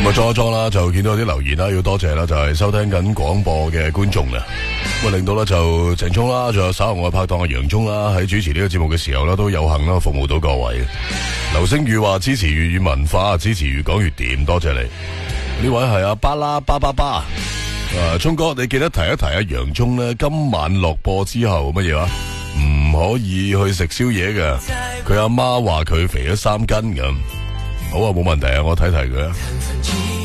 咁啊裝一裝啦，就見到有啲留言啦，要多謝啦，就係收聽緊廣播嘅觀眾啊。咁啊令到咧就鄭聰啦，仲有稍後我嘅拍檔阿楊聰啦，喺主持呢個節目嘅時候咧，都有幸啦服務到各位。劉星宇話支持粵語文化，支持越講越掂，多謝你。呢位係阿巴拉巴巴巴。聰哥，你記得提一提阿楊聰咧，今晚落播之後乜嘢話？唔可以去食宵夜嘅，佢阿媽話佢肥咗3斤咁。好啊，冇問題啊，我睇睇佢啊。